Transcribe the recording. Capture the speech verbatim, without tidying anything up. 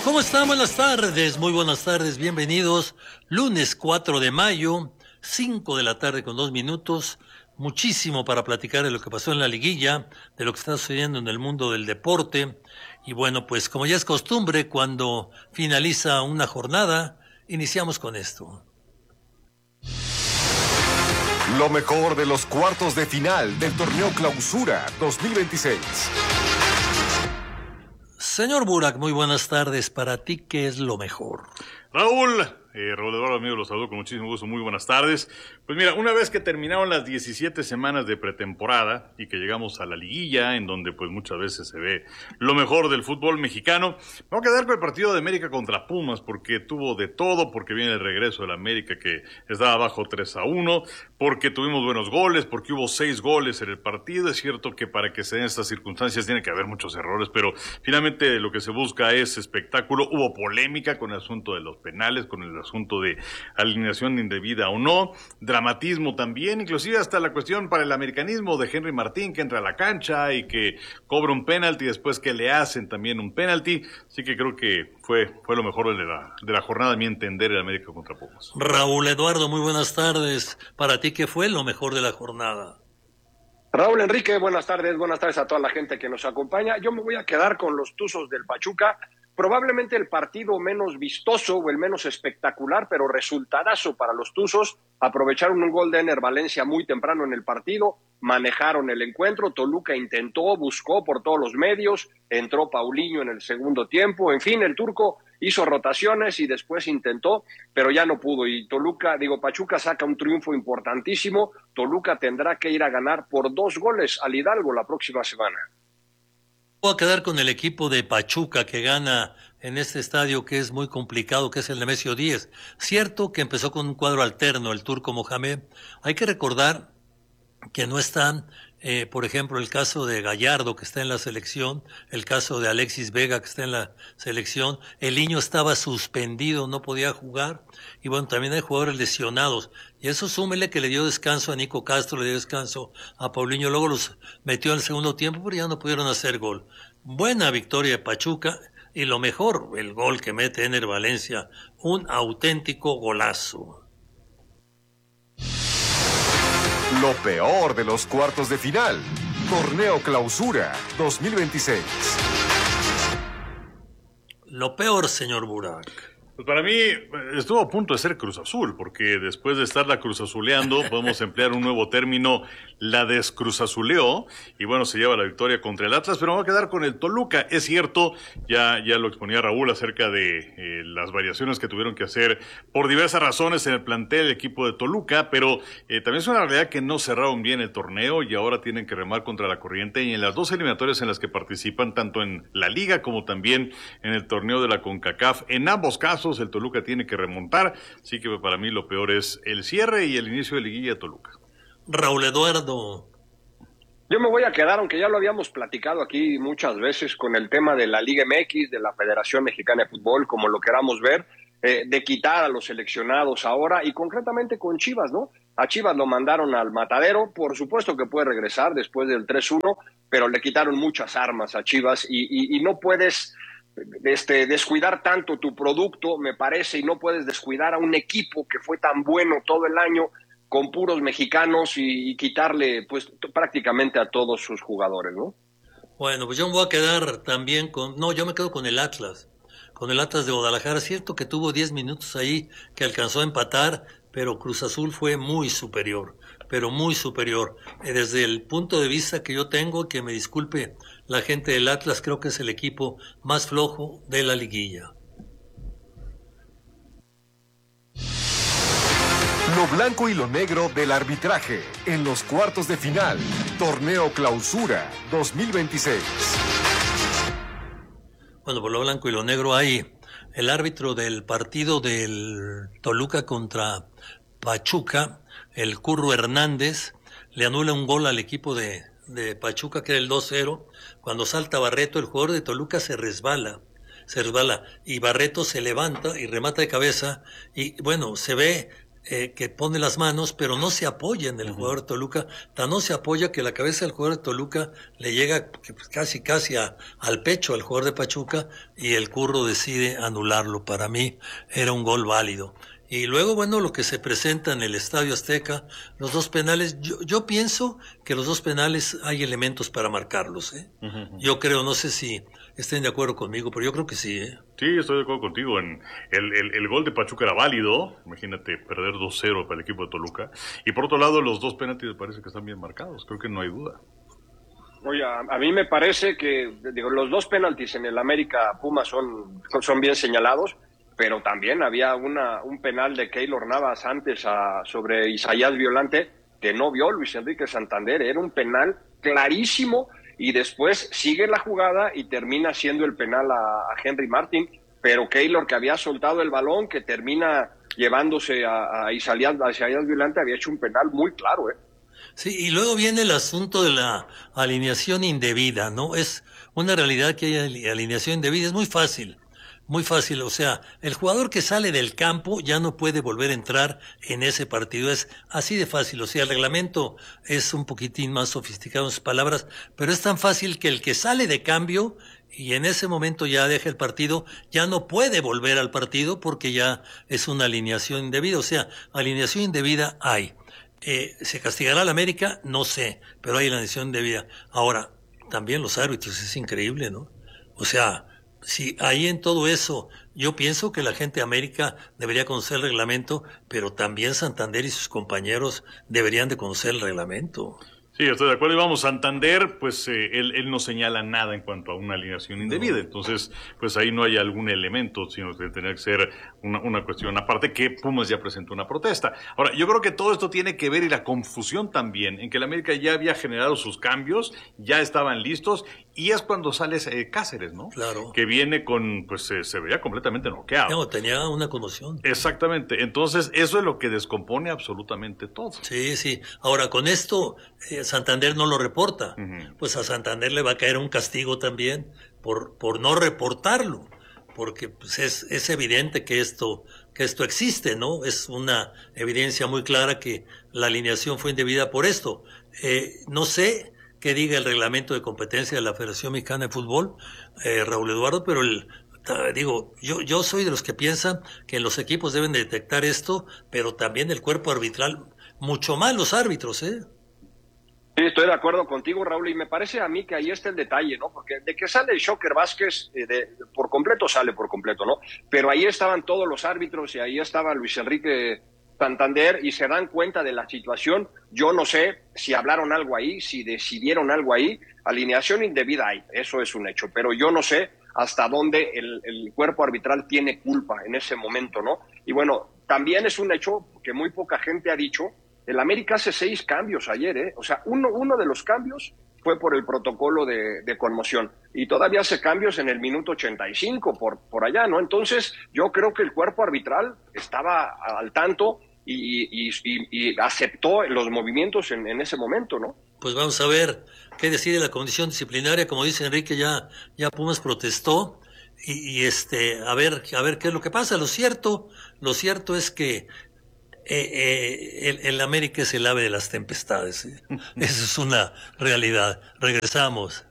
¿Cómo están? Buenas tardes, muy buenas tardes, bienvenidos. Lunes cuatro de mayo, cinco de la tarde con dos minutos. Muchísimo para platicar de lo que pasó en la liguilla, de lo que está sucediendo en el mundo del deporte. Y bueno, pues como ya es costumbre, cuando finaliza una jornada, iniciamos con esto. Lo mejor de los cuartos de final del torneo Clausura dos mil veintiséis. Señor Burak, muy buenas tardes. Para ti, ¿qué es lo mejor? Raúl, eh, Raúl Eduardo, amigo, los saludo con muchísimo gusto, muy buenas tardes. Pues mira, una vez que terminaron las diecisiete semanas de pretemporada y que llegamos a la liguilla, en donde pues muchas veces se ve lo mejor del fútbol mexicano, me voy a quedar con el partido de América contra Pumas, porque tuvo de todo, porque viene el regreso de la América que estaba abajo tres a uno, porque tuvimos buenos goles, porque hubo seis goles en el partido. Es cierto que para que se den estas circunstancias tiene que haber muchos errores, pero finalmente lo que se busca es espectáculo. Hubo polémica con el asunto de los penales, con el asunto de alineación indebida o no, dramatismo también, inclusive hasta la cuestión para el americanismo de Henry Martín, que entra a la cancha y que cobra un penalti, después que le hacen también un penalti. Así que creo que fue, fue lo mejor de la, de la jornada, a mi entender, el América contra Pumas. Raúl Eduardo, muy buenas tardes. Para ti, ¿qué fue lo mejor de la jornada? Raúl Enrique, buenas tardes, buenas tardes a toda la gente que nos acompaña. Yo me voy a quedar con los Tuzos del Pachuca, probablemente el partido menos vistoso o el menos espectacular, pero resultadazo para los Tuzos. Aprovecharon un gol de Ener Valencia muy temprano en el partido, manejaron el encuentro, Toluca intentó, buscó por todos los medios, entró Paulinho en el segundo tiempo, en fin, el turco hizo rotaciones y después intentó, pero ya no pudo. Y Toluca, digo, Pachuca saca un triunfo importantísimo. Toluca tendrá que ir a ganar por dos goles al Hidalgo la próxima semana. Voy a quedar con el equipo de Pachuca que gana en este estadio que es muy complicado, que es el Nemesio diez. Cierto que empezó con un cuadro alterno, el turco Mohamed. Hay que recordar que no están, eh, por ejemplo, el caso de Gallardo, que está en la selección, el caso de Alexis Vega, que está en la selección. El Niño estaba suspendido, no podía jugar. Y bueno, también hay jugadores lesionados. Y eso súmele que le dio descanso a Nico Castro, le dio descanso a Paulinho, luego los metió en el segundo tiempo, pero ya no pudieron hacer gol. Buena victoria de Pachuca, y lo mejor, el gol que mete Ener Valencia, un auténtico golazo. Lo peor de los cuartos de final. Torneo Clausura dos mil veintiséis. Lo peor, señor Burak. Pues para mí estuvo a punto de ser Cruz Azul, porque después de estarla cruzazuleando, podemos emplear un nuevo término, la descruzazuleó, y bueno, se lleva la victoria contra el Atlas, pero me voy a quedar con el Toluca. Es cierto, ya, ya lo exponía Raúl acerca de eh, las variaciones que tuvieron que hacer por diversas razones en el plantel el equipo de Toluca, pero eh, también es una realidad que no cerraron bien el torneo y ahora tienen que remar contra la corriente, y en las dos eliminatorias en las que participan, tanto en la Liga como también en el torneo de la CONCACAF, en ambos casos el Toluca tiene que remontar, así que para mí lo peor es el cierre y el inicio de liguilla de Toluca. Raúl Eduardo. Yo me voy a quedar, aunque ya lo habíamos platicado aquí muchas veces, con el tema de la Liga M X, de la Federación Mexicana de Fútbol, como lo queramos ver, eh, de quitar a los seleccionados ahora, y concretamente con Chivas, ¿no? A Chivas lo mandaron al matadero, por supuesto que puede regresar después del tres uno, pero le quitaron muchas armas a Chivas y, y, y no puedes Este, descuidar tanto tu producto, me parece, y no puedes descuidar a un equipo que fue tan bueno todo el año con puros mexicanos y, y quitarle pues t- prácticamente a todos sus jugadores, ¿no? Bueno, pues yo me voy a quedar también con... No, yo me quedo con el Atlas, con el Atlas de Guadalajara. Cierto que tuvo diez minutos ahí que alcanzó a empatar, pero Cruz Azul fue muy superior, pero muy superior. Eh, Desde el punto de vista que yo tengo, que me disculpe la gente del Atlas, creo que es el equipo más flojo de la liguilla. Lo blanco y lo negro del arbitraje en los cuartos de final. Torneo Clausura dos mil veintiséis. Bueno, por lo blanco y lo negro hay el árbitro del partido del Toluca contra Pachuca, el Curro Hernández, le anula un gol al equipo de, de Pachuca, que era el dos cero. Cuando salta Barreto, el jugador de Toluca se resbala, se resbala, y Barreto se levanta y remata de cabeza, y bueno, se ve eh, que pone las manos, pero no se apoya en el uh-huh. jugador de Toluca, tan no se apoya que la cabeza del jugador de Toluca le llega casi casi a, al pecho al jugador de Pachuca y el Curro decide anularlo. Para mí era un gol válido. Y luego, bueno, lo que se presenta en el Estadio Azteca, los dos penales, yo, yo pienso que los dos penales hay elementos para marcarlos, ¿eh? Uh-huh. Yo creo, no sé si estén de acuerdo conmigo, pero yo creo que sí, ¿eh? Sí, estoy de acuerdo contigo. En el, el, el gol de Pachuca era válido, imagínate perder dos cero para el equipo de Toluca. Y por otro lado, los dos penaltis me parece que están bien marcados, creo que no hay duda. Oye, a, a mí me parece que, digo, los dos penaltis en el América Puma son, son bien señalados, pero también había una, un penal de Keylor Navas antes a, sobre Isaías Violante que no vio Luis Enrique Santander. Era un penal clarísimo y después sigue la jugada y termina siendo el penal a, a Henry Martin, pero Keylor, que había soltado el balón, que termina llevándose a, a, Isaías, a Isaías Violante, había hecho un penal muy claro, ¿eh? Sí, y luego viene el asunto de la alineación indebida, ¿no? Es una realidad que hay alineación indebida, es muy fácil. Muy fácil, o sea, el jugador que sale del campo ya no puede volver a entrar en ese partido, es así de fácil, o sea, el reglamento es un poquitín más sofisticado en sus palabras, pero es tan fácil que el que sale de cambio y en ese momento ya deja el partido, ya no puede volver al partido porque ya es una alineación indebida, o sea, alineación indebida hay. Eh, ¿Se castigará al América? No sé, pero hay alineación indebida. Ahora, también los árbitros, es increíble, ¿no? O sea, sí, ahí en todo eso, yo pienso que la gente de América debería conocer el reglamento, pero también Santander y sus compañeros deberían de conocer el reglamento. Sí, estoy de acuerdo. Y vamos, Santander, pues eh, él, él no señala nada en cuanto a una alineación indebida. No. Entonces, pues ahí no hay algún elemento, sino que tendría que ser una, una cuestión aparte, que Pumas ya presentó una protesta. Ahora, yo creo que todo esto tiene que ver, y la confusión también, en que el América ya había generado sus cambios, ya estaban listos, y es cuando sale eh, Cáceres, ¿no? Claro. Que viene con, pues eh, se veía completamente noqueado. No, tenía una conmoción. Exactamente. Entonces, eso es lo que descompone absolutamente todo. Sí, sí. Ahora, con esto, eh, Santander no lo reporta. Uh-huh. Pues a Santander le va a caer un castigo también por, por no reportarlo. Porque pues, es, es evidente que esto, que esto existe, ¿no? Es una evidencia muy clara que la alineación fue indebida por esto. Eh, no sé qué diga el reglamento de competencia de la Federación Mexicana de Fútbol, eh, Raúl Eduardo, pero el, digo, yo, yo soy de los que piensan que los equipos deben detectar esto, pero también el cuerpo arbitral, mucho más los árbitros, ¿eh? Sí, estoy de acuerdo contigo, Raúl, y me parece a mí que ahí está el detalle, ¿no? Porque de que sale el Shocker Vázquez, eh, de, por completo sale por completo, ¿no? Pero ahí estaban todos los árbitros y ahí estaba Luis Enrique Santander y se dan cuenta de la situación. Yo no sé si hablaron algo ahí, si decidieron algo ahí. Alineación indebida hay, eso es un hecho, pero yo no sé hasta dónde el, el cuerpo arbitral tiene culpa en ese momento, ¿no? Y bueno, también es un hecho que muy poca gente ha dicho. El América hace seis cambios ayer, ¿eh? O sea, uno, uno de los cambios fue por el protocolo de, de conmoción y todavía hace cambios en el minuto ochenta y cinco por, por allá, ¿no? Entonces, yo creo que el cuerpo arbitral estaba al tanto y, y, y, y aceptó los movimientos en, en ese momento, ¿no? Pues vamos a ver qué decide la comisión disciplinaria. Como dice Enrique, ya, ya Pumas protestó y, y este, a ver, a ver qué es lo que pasa. Lo cierto, lo cierto es que Eh, eh, el, el América es el ave de las tempestades, ¿eh? Eso es una realidad. Regresamos.